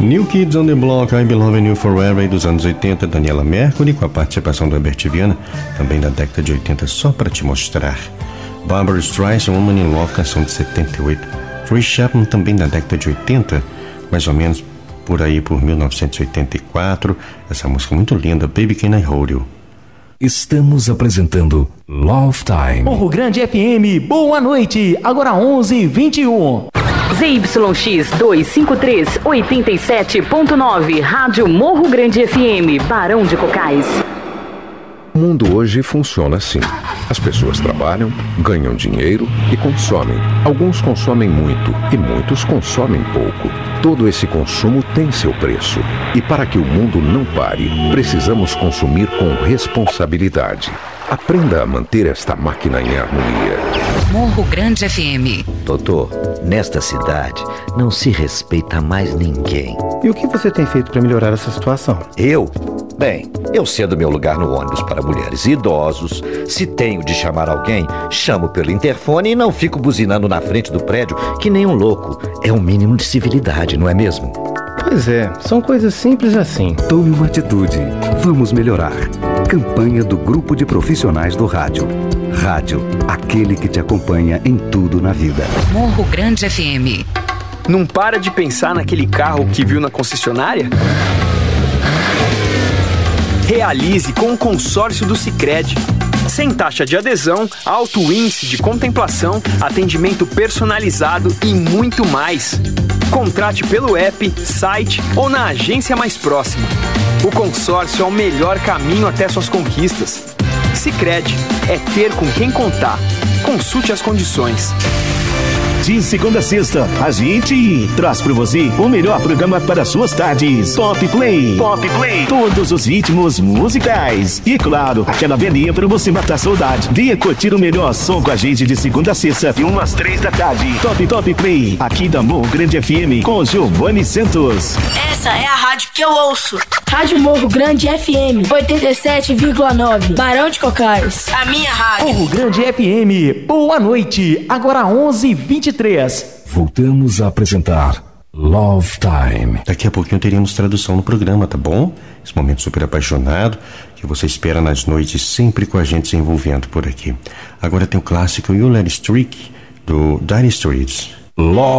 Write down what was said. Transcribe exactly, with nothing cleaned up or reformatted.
New Kids on the Block, I Belong You Forever, dos anos oitenta, Daniela Mercury, com a participação do Herbert Viana, também da década de oitenta, só para te mostrar. Barbra Streisand, Woman in Love, canção de setenta e oito. Tracy Chapman, também da década de oitenta, mais ou menos por aí, por mil novecentos e oitenta e quatro, essa música muito linda, Baby Can I Hold You. Estamos apresentando Love Time. Morro Grande F M, boa noite, agora onze e vinte e um. Z Y X duzentos e cinquenta e três, oitenta e sete ponto nove, Rádio Morro Grande F M, Barão de Cocais. O mundo hoje funciona assim. As pessoas trabalham, ganham dinheiro e consomem. Alguns consomem muito e muitos consomem pouco. Todo esse consumo tem seu preço. E para que o mundo não pare, precisamos consumir com responsabilidade. Aprenda a manter esta máquina em harmonia. Morro Grande F M. Doutor, nesta cidade não se respeita mais ninguém. E o que você tem feito para melhorar essa situação? Eu? Bem, eu cedo meu lugar no ônibus para mulheres e idosos. Se tenho de chamar alguém, chamo pelo interfone e não fico buzinando na frente do prédio que nem um louco. É um mínimo de civilidade, não é mesmo? Pois é, são coisas simples assim. Tome uma atitude. Vamos melhorar. Campanha do Grupo de Profissionais do Rádio. Rádio, aquele que te acompanha em tudo na vida. Morro Grande F M. Não para de pensar naquele carro que viu na concessionária? Realize com o consórcio do Sicredi. Sem taxa de adesão, alto índice de contemplação, atendimento personalizado e muito mais. Contrate pelo app, site ou na agência mais próxima. O consórcio é o melhor caminho até suas conquistas. Sicredi é ter com quem contar. Consulte as condições. De segunda a sexta, a gente traz para você o melhor programa para suas tardes. Pop Play. Pop Play. Todos os ritmos musicais. E claro, aquela velhinha para você matar a saudade. Venha curtir o melhor som com a gente de segunda a sexta, de umas três da tarde. Top Top Play, aqui da Morro Grande F M, com Giovanni Santos. Essa é a rádio que eu ouço. Rádio Morro Grande F M, oitenta e sete vírgula nove, Barão de Cocais. A minha rádio. Morro Grande F M, boa noite, agora onze e vinte e três. Voltamos a apresentar Love Time. Daqui a pouquinho teríamos tradução no programa, tá bom? Esse momento super apaixonado que você espera nas noites, sempre com a gente se envolvendo por aqui. Agora tem o clássico You Let It Streak, do Dire Straits. Love